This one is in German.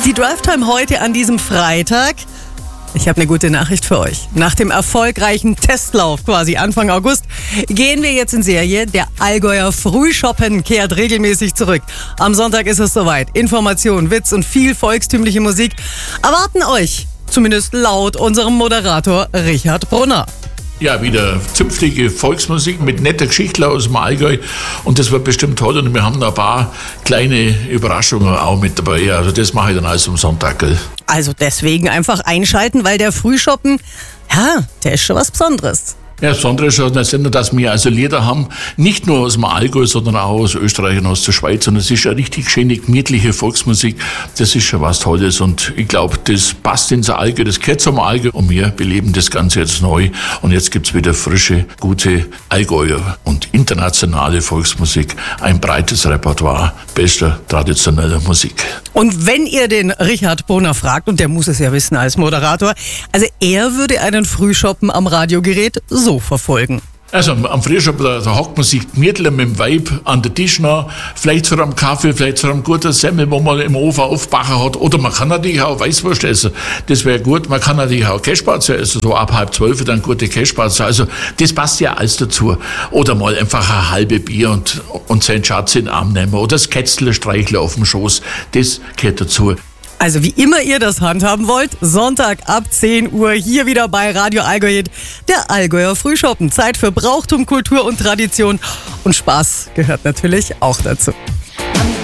Die Drive-Time heute an diesem Freitag. Ich habe eine gute Nachricht für euch. Nach dem erfolgreichen Testlauf, quasi Anfang August, gehen wir jetzt in Serie. Der Allgäuer Frühschoppen kehrt regelmäßig zurück. Am Sonntag ist es soweit. Information, Witz und viel volkstümliche Musik erwarten euch. Zumindest laut unserem Moderator Richard Brunner. Ja, wieder zünftige Volksmusik mit netter Geschichte aus dem Allgäu und das wird bestimmt toll und wir haben noch ein paar kleine Überraschungen auch mit dabei. Also das mache ich dann alles am Sonntag. Gell? Also deswegen einfach einschalten, weil der Frühschoppen, ja, der ist schon was Besonderes. Ja, das Besondere ist schon, dass wir also Lieder haben, nicht nur aus dem Allgäu, sondern auch aus Österreich und aus der Schweiz. Und es ist eine richtig schöne, gemütliche Volksmusik. Das ist schon was Tolles. Und ich glaube, das passt ins Allgäu, das gehört zum Allgäu. Und wir beleben das Ganze jetzt neu. Und jetzt gibt's wieder frische, gute Allgäuer und internationale Volksmusik. Ein breites Repertoire bester traditioneller Musik. Und wenn ihr den Richard Brunner fragt, und der muss es ja wissen als Moderator, also er würde einen Frühschoppen am Radiogerät so verfolgen. Also am Frühschoppen, da hockt man sich gemütlich mit dem Weib an den Tisch nach, vielleicht zu einem Kaffee, vielleicht zu einem guten Semmel, wo man im Ofen aufbacken hat. Oder man kann natürlich auch Weißwurst essen, das wäre gut. Man kann natürlich auch Käsespätzle essen, so ab 11:30 dann gute Käsespätzle. Also das passt ja alles dazu. Oder mal einfach ein halbe Bier und seinen Schatz in den Arm nehmen. Oder das Kätzle streicheln auf dem Schoß, das gehört dazu. Also wie immer ihr das handhaben wollt, Sonntag ab 10 Uhr hier wieder bei Radio Allgäu, der Allgäuer Frühschoppen. Zeit für Brauchtum, Kultur und Tradition. Und Spaß gehört natürlich auch dazu.